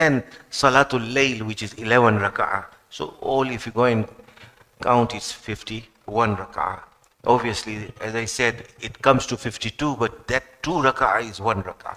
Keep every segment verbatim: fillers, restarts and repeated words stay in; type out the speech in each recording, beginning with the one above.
and Salatul Layl, which is eleven rak'ah. So all, if you go and count, it's fifty-one rak'ah. Obviously, as I said, it comes to fifty-two, but that two rak'ah is one rak'ah.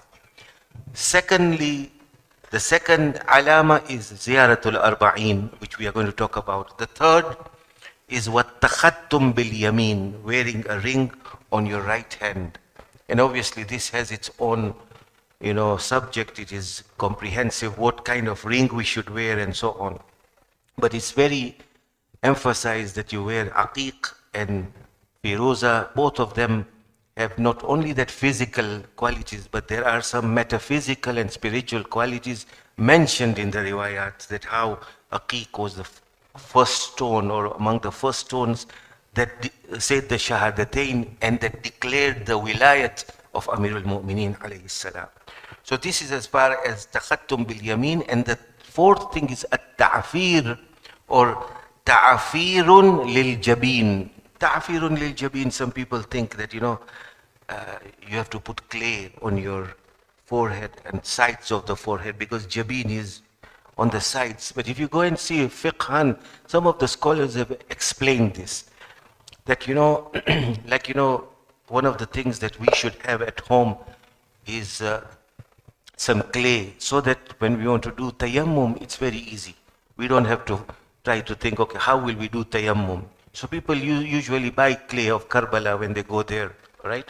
Secondly, the second alama is Ziyaratul Arba'in, which we are going to talk about. The third is what takhattum bil yameen, wearing a ring on your right hand. And obviously this has its own, you know, subject. It is comprehensive, what kind of ring we should wear and so on. But it's very emphasized that you wear aqiq and firoza. Both of them have not only that physical qualities, but there are some metaphysical and spiritual qualities mentioned in the riwayat, that how aqiq was the first stone, or among the first stones that said the shahadatain and that declared the wilayat of Amir al-Mu'mineen alayhi salam. So this is as far as takhattum bil yameen. And the fourth thing is at-ta'fir, or ta'firun lil jabin. Ta'firun lil jabin, some people think that, you know, uh, you have to put clay on your forehead and sides of the forehead, because jabin is on the sides. But if you go and see fiqhan, some of the scholars have explained this, that, you know, like, you know, one of the things that we should have at home is uh, some clay, so that when we want to do tayammum, it's very easy. We don't have to try to think, okay, how will we do tayammum? So people usually buy clay of Karbala when they go there, right?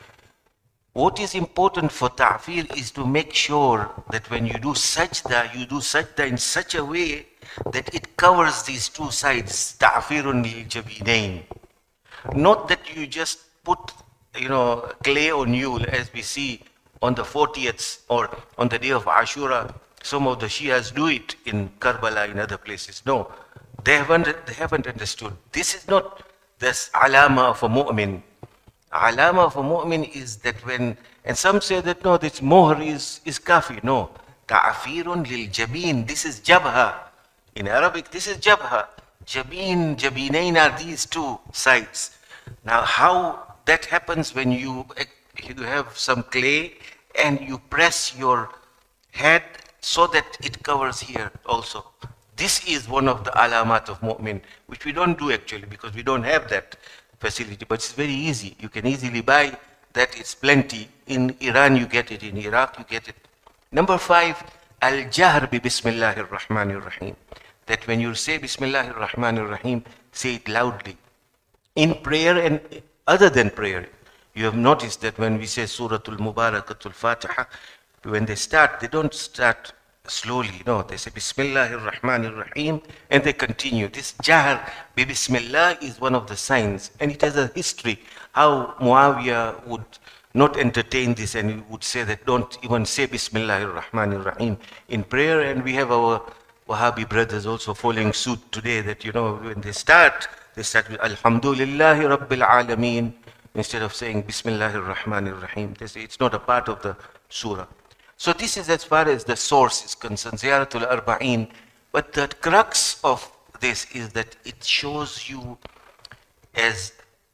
What is important for ta'fir is to make sure that when you do sajda, you do sajda in such a way that it covers these two sides, ta'firun lil jabinain. Not that you just put, you know, clay on you, as we see on the fortieth or on the day of Ashura. Some of the Shias do it in Karbala, in other places. No, they haven't, they haven't understood. This is not this alama of a mu'min. Alama of a mu'min is that when, and some say that no, this mohr is, is kafi. No, ta'afirun lil jabin. This is jabha. In Arabic, this is jabha. Jabin, jabinain are these two sides. Now, how that happens when you, you have some clay and you press your head so that it covers here also. This is one of the alamat of mu'min, which we don't do actually, because we don't have that facility, but it's very easy. You can easily buy that, it's plenty. In Iran you get it, in Iraq you get it. Number five, al-jahr bi bismillahir rahmanir rahim. That when you say bismillahir rahmanir rahim, say it loudly. In prayer and other than prayer, you have noticed that when we say Suratul Mubarakatul Fatiha, when they start, they don't start slowly. No, they say Bismillahir Rahmanir Rahim and they continue. This Jahr bi Bismillah is one of the signs, and it has a history how Muawiyah would not entertain this and he would say that don't even say Bismillahir Rahmanir Rahim in prayer. And we have our Wahhabi brothers also following suit today, that, you know, when they start, they start with Alhamdulillahi Rabbil Alameen instead of saying Bismillahir Rahmanir Rahim. They say it's not a part of the surah. So this is as far as the source is concerned, Ziyaratul Arba'in. But the crux of this is that it shows you as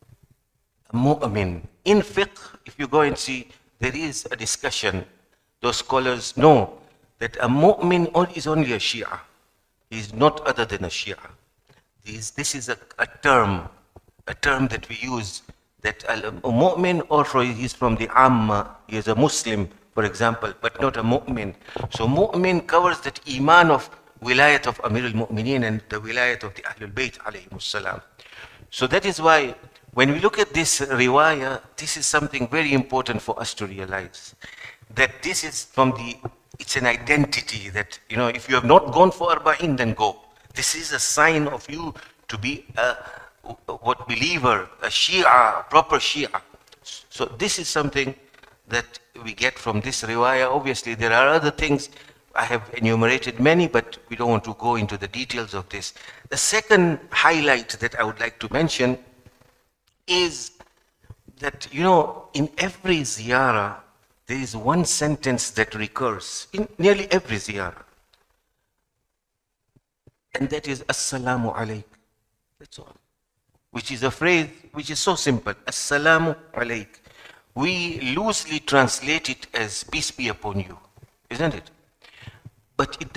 a mu'min. In fiqh, if you go and see, there is a discussion. Those scholars know that a mu'min is only a Shia. He is not other than a Shia. This, this is a, a term, a term that we use, that a, a mu'min, or for, he's from the Amma, he is a Muslim, for example, but not a mu'min. So mu'min covers that iman of wilayat of Amir al-Mu'mineen and the wilayat of the Ahlul Bayt alayhimus salam. So that is why when we look at this riwayah, this is something very important for us to realize. That this is from the, it's an identity that, you know, if you have not gone for Arba'in, then go. This is a sign of you to be a, what believer, a Shia, a proper Shia. So this is something that we get from this riwayah. Obviously, there are other things. I have enumerated many, but we don't want to go into the details of this. The second highlight that I would like to mention is that, you know, in every ziyarah, there is one sentence that recurs in nearly every ziyarah. And that is Assalamu alayk. That's all. Which is a phrase which is so simple. Assalamu alayk. We loosely translate it as peace be upon you, isn't it? But it